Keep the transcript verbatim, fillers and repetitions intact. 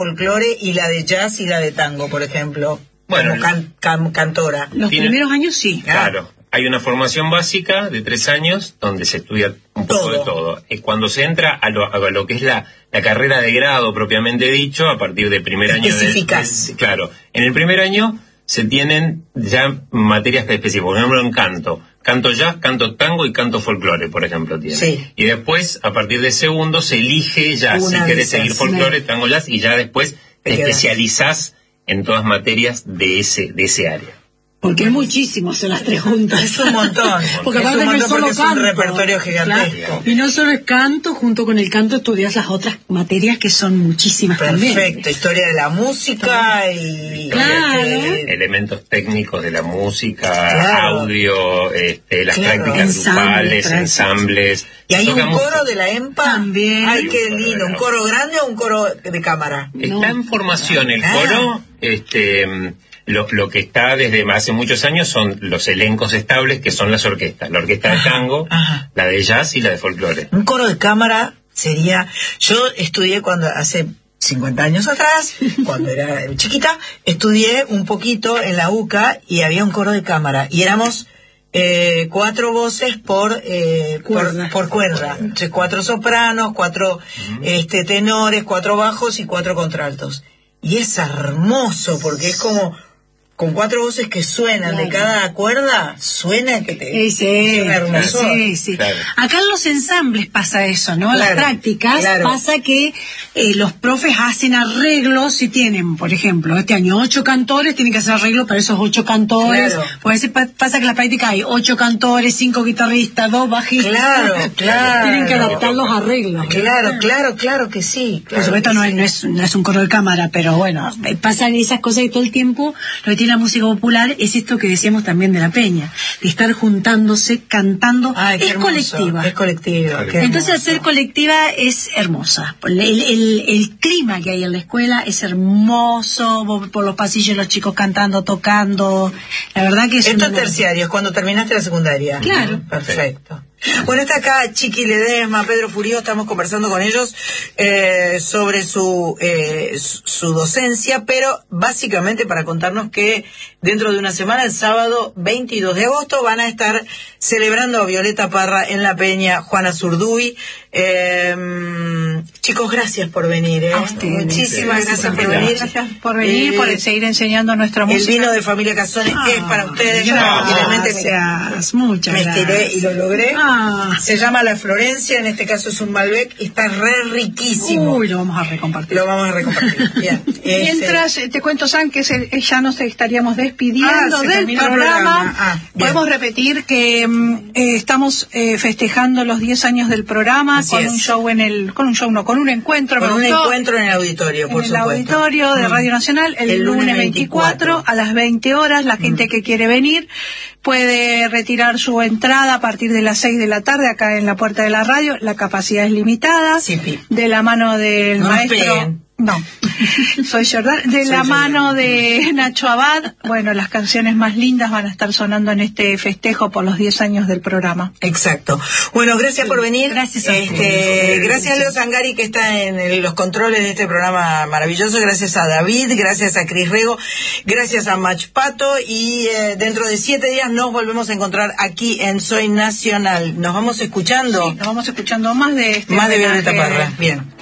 folclore y la de jazz y la de tango, por ejemplo, bueno, como can, can, cantora. Los Tiene, primeros años sí. Claro, hay una formación básica de tres años donde se estudia un poco todo. de todo. Cuando se entra a lo, a lo que es la, la carrera de grado propiamente dicho, a partir del primer año de, de... Claro, en el primer año se tienen ya materias específicas, por ejemplo en canto. Canto jazz, canto tango y canto folclore, por ejemplo, tiene. Sí. Y después, a partir de segundo, se elige ya Una si querés esas, seguir folclore, sí. tango, jazz, y ya después te especializás en todas materias de ese, de ese área. Porque es muchísimo, son las tres juntas. Es un montón. Porque es aparte un no es montón solo porque canto. Es un repertorio gigantesco. Claro. Y no solo es canto, junto con el canto estudias las otras materias que son muchísimas. Perfecto, también. Historia de la música y... Claro. Este, elementos técnicos de la música, claro. audio, este, las Claro. prácticas Ensambles, grupales, prácticas. ensambles. Y hay un Tocamos- coro de la EMPA. También. Ay, qué Hay un coro lindo. de ¿Un la- coro grande o un coro de cámara? Está No. en formación el Ah. coro, este... Lo, lo que está desde hace muchos años son los elencos estables, que son las orquestas. La orquesta de tango, ajá. la de jazz y la de folclore. Un coro de cámara sería... Yo estudié cuando hace cincuenta años atrás, cuando era chiquita, estudié un poquito en la U C A y había un coro de cámara. Y éramos eh, cuatro voces por, eh, Cuerda. por, por cuerda. Entonces, cuatro sopranos, cuatro uh-huh. este, tenores, cuatro bajos y cuatro contraltos. Y es hermoso porque es como... con cuatro voces que suenan claro. de cada cuerda, suena que te... Sí, es una hermosura. sí, sí. Claro. Acá en los ensambles pasa eso, ¿no? En Claro, las prácticas claro. pasa que eh, los profes hacen arreglos si tienen, por ejemplo, este año ocho cantores, tienen que hacer arreglos para esos ocho cantores. Claro. Pues a veces pa- pasa que en las prácticas hay ocho cantores, cinco guitarristas, dos bajistas. Claro, claro. Tienen que adaptar los arreglos. Claro, claro, claro que sí. Claro Por supuesto que no, sí. es, no, es, no es un coro de cámara, pero bueno, pasan esas cosas y todo el tiempo lo que tiene la música popular es esto que decíamos también de la Peña, de estar juntándose, cantando. Ay, qué es hermoso, colectiva. Es colectiva. qué Entonces hermoso. hacer colectiva es hermosa. El, el, el clima que hay en la escuela es hermoso, por los pasillos los chicos cantando, tocando. La verdad que es Esto un- es terciario, es cuando terminaste la secundaria. Claro. Perfecto. Bueno, está acá Chiqui Ledesma, Pedro Furio, estamos conversando con ellos eh, sobre su, eh, su su docencia, pero básicamente para contarnos que dentro de una semana, el sábado veintidós de agosto, van a estar celebrando a Violeta Parra en La Peña, Juana Zurduy. Eh, chicos, gracias por venir. ¿eh? A ustedes. Muchísimas Sí, gracias sí, por sí, venir. Gracias por venir, Eh, por seguir enseñando nuestra El música. vino de Familia Casones Ah, es para ustedes. Yo gracias, finalmente me, muchas me estiré gracias. y lo logré. Ah. Se llama La Florencia, en este caso es un Malbec, y está re riquísimo. Uy, lo vamos a recompartir. Lo vamos a recompartir. Bien. Mientras Este, eh, te cuento, San, que se, eh, ya nos estaríamos despidiendo Ah, se del terminó el programa. programa. Ah, bien. Podemos repetir que mm, eh, estamos eh, festejando los diez años del programa Así con es. un show en el, con un show no, con un encuentro, con me un gustó, encuentro en el auditorio, por en el supuesto. auditorio de Mm. Radio Nacional el, El lunes lunes veinticuatro, veinticuatro a las veinte horas. La gente que quiere venir puede retirar su entrada a partir de las seis de la tarde acá en la puerta de la radio. La capacidad es limitada. Sí, pi. De la mano del No nos maestro. peguen. No, soy Jordán. De Soy la Jordán. mano de Nacho Abad, bueno, las canciones más lindas van a estar sonando en este festejo por los diez años del programa. Exacto. Bueno, gracias por venir. Gracias a este, ustedes. Gracias a Leo Zangari, que está en el- los controles de este programa maravilloso. Gracias a David, gracias a Cris Rego, gracias a Mach Pato. Y eh, dentro de siete días nos volvemos a encontrar aquí en Soy Nacional. Nos vamos escuchando Sí, nos vamos escuchando más de este más de homenaje. Violeta Parra. Bien.